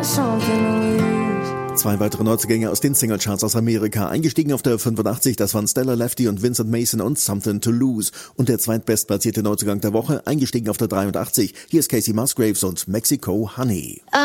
Zwei weitere Neuzugänge aus den Singlecharts aus Amerika. Eingestiegen auf der 85, das waren Stella Lefty und Vincent Mason und Something to Lose. Und der zweitbestplatzierte Neuzugang der Woche, eingestiegen auf der 83. Hier ist Casey Musgraves und Mexico Honey.